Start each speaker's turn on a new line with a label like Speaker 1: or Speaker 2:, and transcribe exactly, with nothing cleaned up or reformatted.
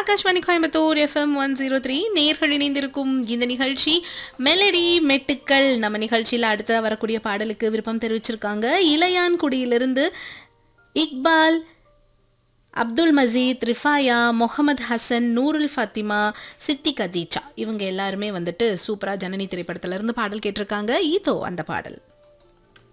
Speaker 1: Akashvani Coimbatore FM one zero three நேர்கள் இணைந்திருக்கும் இந்த நிகழ்ச்சி மெலடி மெட்டுக்கள். நம்ம நிகழ்ச்சியில் அடுத்த வரக்கூடிய பாடலுக்கு விருப்பம் தெரிவிச்சிருக்காங்க இளையான்குடியிலிருந்து இக்பால், அப்துல் மஜீத், ரிஃபாயா, முகமது ஹசன், நூருல் ஃபாத்திமா, சித்தி கதீச்சா. இவங்க எல்லாருமே வந்துட்டு சூப்பரா ஜனனி திரைப்படத்துல இருந்து பாடல் கேட்டிருக்காங்க. இதோ அந்த பாடல்.